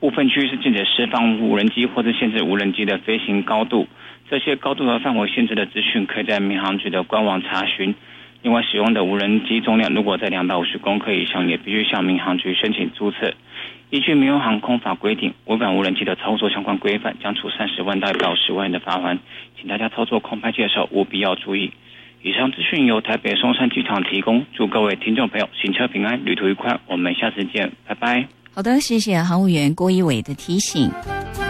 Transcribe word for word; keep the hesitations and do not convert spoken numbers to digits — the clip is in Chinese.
部分区域是禁止释放无人机或者限制无人机的飞行高度。这些高度和范围限制的资讯可以在民航局的官网查询。另外，使用的无人机重量如果在两百五十公克以上，也必须向民航局申请注册。依据民用航空法规定，违反无人机的操作相关规范，将处三十万到十万元的罚款。请大家操作空拍机的时候务必要注意。以上资讯由台北松山机场提供，祝各位听众朋友行车平安，旅途愉快。我们下次见，拜拜。 好的，谢谢航务员郭一伟的提醒。